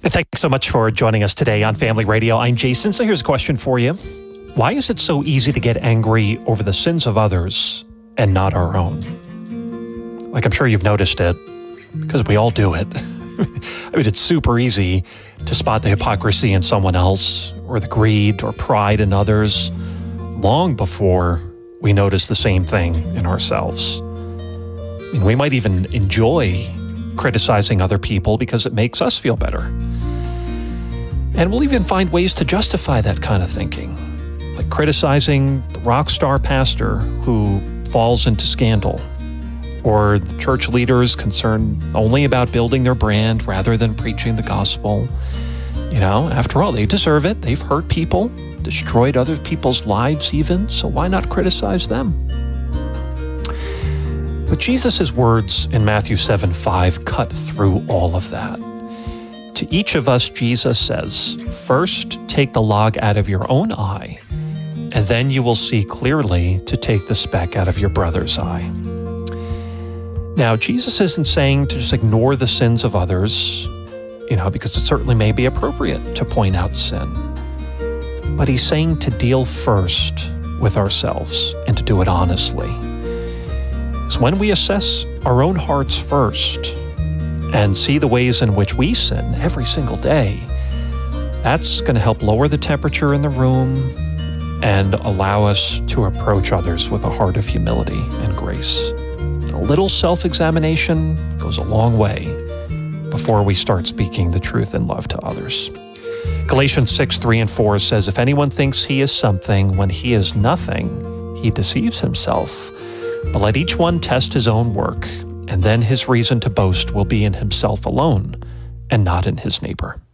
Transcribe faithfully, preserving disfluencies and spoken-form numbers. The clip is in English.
Thanks so much for joining us today on Family Radio. I'm Jason. So here's a question for you. Why is it so easy to get angry over the sins of others and not our own? Like, I'm sure you've noticed it, because we all do it. I mean, it's super easy to spot the hypocrisy in someone else or the greed or pride in others long before we notice the same thing in ourselves. I mean, we might even enjoy criticizing other people because it makes us feel better. And we'll even find ways to justify that kind of thinking, like criticizing the rock star pastor who falls into scandal, or the church leaders concerned only about building their brand rather than preaching the gospel. You know, after all, they deserve it. They've hurt people, destroyed other people's lives even, so why not criticize them? But Jesus' words in Matthew seven five cut through all of that. To each of us, Jesus says, first take the log out of your own eye, and then you will see clearly to take the speck out of your brother's eye. Now, Jesus isn't saying to just ignore the sins of others, you know, because it certainly may be appropriate to point out sin. But he's saying to deal first with ourselves and to do it honestly. So when we assess our own hearts first and see the ways in which we sin every single day, that's going to help lower the temperature in the room and allow us to approach others with a heart of humility and grace. A little self-examination goes a long way before we start speaking the truth in love to others. Galatians six, three and four says, if anyone thinks he is something when he is nothing, he deceives himself. But let each one test his own work, and then his reason to boast will be in himself alone and not in his neighbor.